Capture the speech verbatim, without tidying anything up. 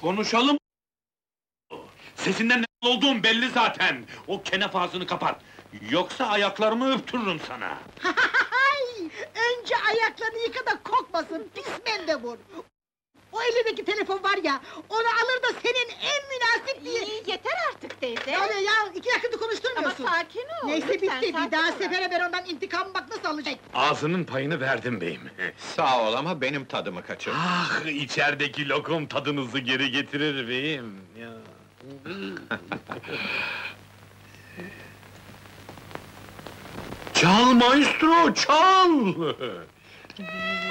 Konuşalım. Sesinden ne olduğum belli zaten. O kenef ağzını kapat. Yoksa ayaklarımı öptürürüm sana. Hay! Önce ayaklarını yıka da kokmasın, pis mendebur! O elindeki telefon var ya, onu alır da senin en münasip diye... İyi, yeter artık teyze! Ne oluyor ya, iki dakikada Ama konuşturmuyorsun! sakin ol! Neyse lütfen, bitti, sakin bir daha ol. sefere ver ondan intikam bak nasıl alacak! Ağzının payını verdim beyim. Sağ ol ama benim tadımı kaçır. Ah, içerideki lokum tadınızı geri getirir beyim. Ya. Çal maestro, çal!